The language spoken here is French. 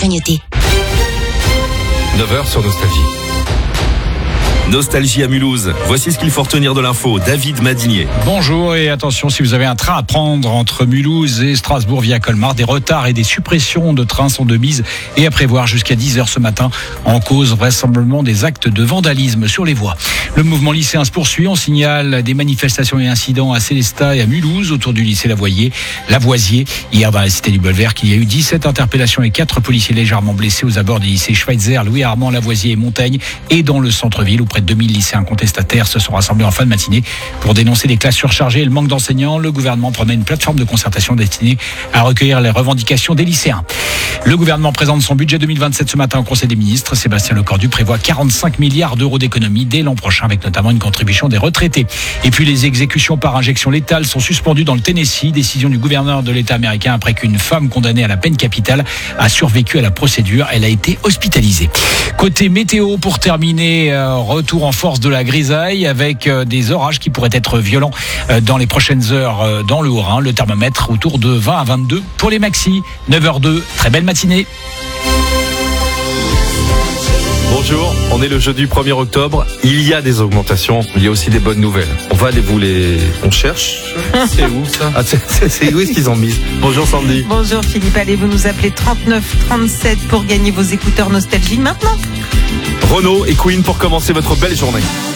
clignoter. 9h sur Nostalgie. Nostalgie à Mulhouse. Voici ce qu'il faut retenir de l'info. David Madinier. Bonjour et attention, si vous avez un train à prendre entre Mulhouse et Strasbourg via Colmar, des retards et des suppressions de trains sont de mise et à prévoir jusqu'à 10h ce matin, en cause vraisemblablement des actes de vandalisme sur les voies. Le mouvement lycéen se poursuit. On signale des manifestations et incidents à Célestat et à Mulhouse autour du lycée Lavoisier. Hier dans la cité du Bolvert, il y a eu 17 interpellations et 4 policiers légèrement blessés aux abords des lycées Schweitzer, Louis Armand, Lavoisier et Montaigne et dans le centre-ville où près de 2000 lycéens contestataires se sont rassemblés en fin de matinée pour dénoncer les classes surchargées et le manque d'enseignants. Le gouvernement promet une plateforme de concertation destinée à recueillir les revendications des lycéens. Le gouvernement présente son budget 2027 ce matin au Conseil des ministres. Sébastien Lecornu prévoit 45 milliards d'euros d'économies dès l'an prochain, avec notamment une contribution des retraités. Et puis les exécutions par injection létale sont suspendues dans le Tennessee. Décision du gouverneur de l'État américain après qu'une femme condamnée à la peine capitale a survécu à la procédure. Elle a été hospitalisée. Côté météo, pour terminer, retour en force de la grisaille avec des orages qui pourraient être violents dans les prochaines heures dans le Haut-Rhin. Le thermomètre autour de 20 à 22 pour les maxis. 9h02, très belle matinée. Bonjour, on est le jeudi 1er octobre. Il y a des augmentations, il y a aussi des bonnes nouvelles. On va aller on cherche. C'est où ça? C'est où est-ce qu'ils ont mis? Bonjour Sandy. Bonjour Philippe, allez vous nous appeler 39 37 pour gagner vos écouteurs Nostalgie maintenant. Renaud et Queen pour commencer votre belle journée.